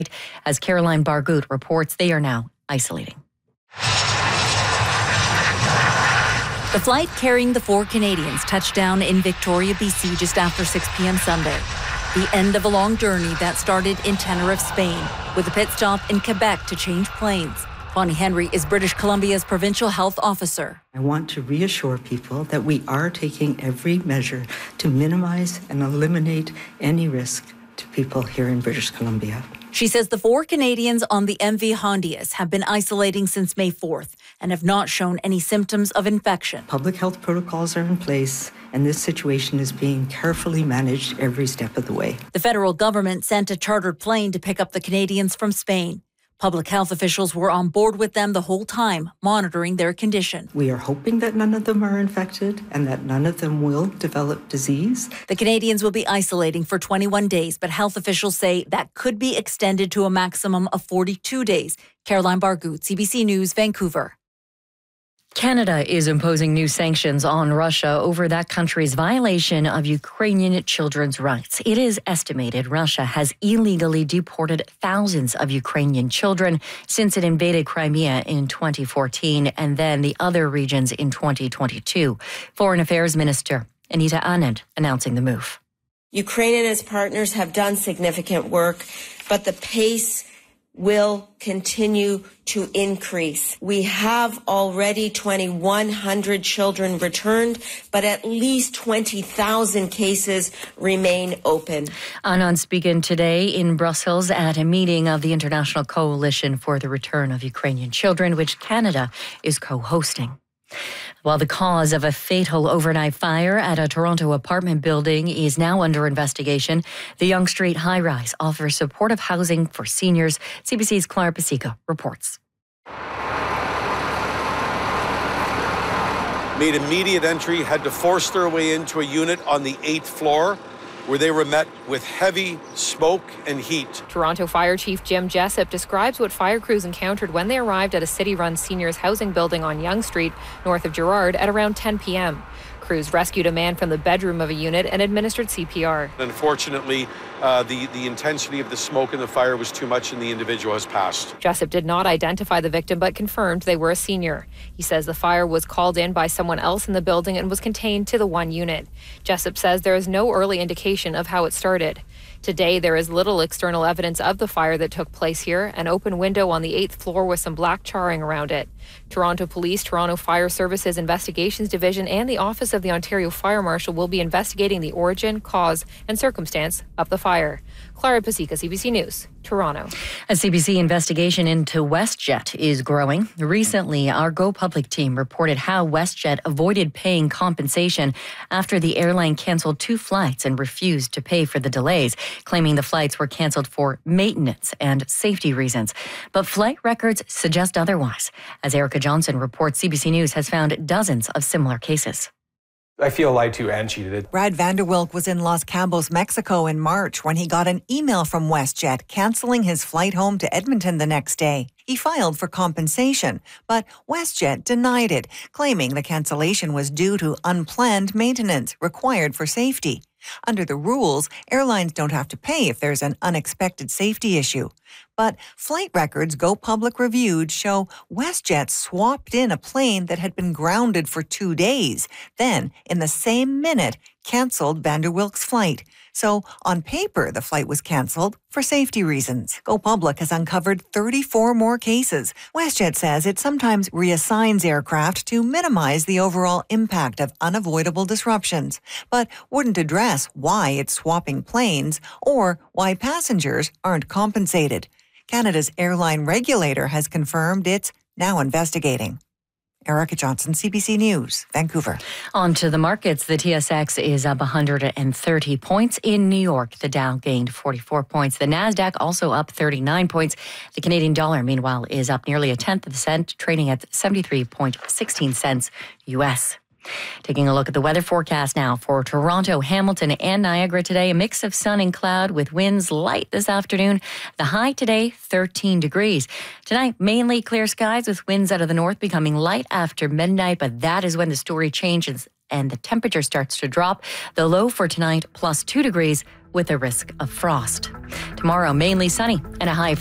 As Caroline Bargut reports, they are now isolating. The flight carrying the 4 Canadians touched down in Victoria, BC just after 6 p.m. Sunday. The end of a long journey that started in Tenerife, Spain, with a pit stop in Quebec to change planes. Bonnie Henry is British Columbia's provincial health officer. I want to reassure people that we are taking every measure to minimize and eliminate any risk to people here in British Columbia. She says the 4 Canadians on the MV Hondias have been isolating since May 4th and have not shown any symptoms of infection. Public health protocols are in place, and this situation is being carefully managed every step of the way. The federal government sent a chartered plane to pick up the Canadians from Spain. Public health officials were on board with them the whole time, monitoring their condition. We are hoping that none of them are infected and that none of them will develop disease. The Canadians will be isolating for 21 days, but health officials say that could be extended to a maximum of 42 days. Caroline Bargut, CBC News, Vancouver. Canada is imposing new sanctions on Russia over that country's violation of Ukrainian children's rights. It is estimated Russia has illegally deported thousands of Ukrainian children since it invaded Crimea in 2014 and then the other regions in 2022. Foreign Affairs Minister Anita Anand announcing the move. Ukraine and its partners have done significant work, but the pace will continue to increase. We have already 2,100 children returned, but at least 20,000 cases remain open. Anand speaking today in Brussels at a meeting of the International Coalition for the Return of Ukrainian Children, which Canada is co-hosting. While the cause of a fatal overnight fire at a Toronto apartment building is now under investigation, the Yonge Street high-rise offers supportive housing for seniors. CBC's Clara Pasica reports. Made immediate entry, had to force their way into a unit on the 8th floor, where they were met with heavy smoke and heat. Toronto Fire Chief Jim Jessup describes what fire crews encountered when they arrived at a city-run seniors housing building on Yonge Street, north of Gerrard, at around 10 p.m. Crews rescued a man from the bedroom of a unit and administered CPR. Unfortunately, the intensity of the smoke and the fire was too much and the individual has passed. Jessup did not identify the victim but confirmed they were a senior. He says the fire was called in by someone else in the building and was contained to the one unit. Jessup says there is no early indication of how it started. Today, there is little external evidence of the fire that took place here, an open window on the 8th floor with some black charring around it. Toronto Police, Toronto Fire Services Investigations Division, and the Office of the Ontario Fire Marshal will be investigating the origin, cause, and circumstance of the fire. Clara Pasica, CBC News, Toronto. A CBC investigation into WestJet is growing. Recently, our Go Public team reported how WestJet avoided paying compensation after the airline canceled 2 flights and refused to pay for the delays, claiming the flights were canceled for maintenance and safety reasons. But flight records suggest otherwise. As Erica Johnson reports, CBC News has found dozens of similar cases. I feel lied to and cheated. Brad Vanderwilk was in Los Cabos, Mexico in March when he got an email from WestJet canceling his flight home to Edmonton the next day. He filed for compensation, but WestJet denied it, claiming the cancellation was due to unplanned maintenance required for safety. Under the rules, airlines don't have to pay if there's an unexpected safety issue. But flight records Go Public reviewed show WestJet swapped in a plane that had been grounded for 2 days, then, in the same minute, canceled Vanderwilk's flight. So, on paper, the flight was canceled for safety reasons. Go Public has uncovered 34 more cases. WestJet says it sometimes reassigns aircraft to minimize the overall impact of unavoidable disruptions, but wouldn't address why it's swapping planes or why passengers aren't compensated. Canada's airline regulator has confirmed it's now investigating. Erica Johnson, CBC News, Vancouver. On to the markets. The TSX is up 130 points in New York. The Dow gained 44 points. The Nasdaq also up 39 points. The Canadian dollar, meanwhile, is up nearly a tenth of a cent, trading at 73.16 cents US. Taking a look at the weather forecast now for Toronto, Hamilton, and Niagara today. A mix of sun and cloud with winds light this afternoon. The high today, 13 degrees. Tonight, mainly clear skies with winds out of the north becoming light after midnight, but that is when the story changes and the temperature starts to drop. The low for tonight, +2 degrees. with a risk of frost. Tomorrow, mainly sunny and a high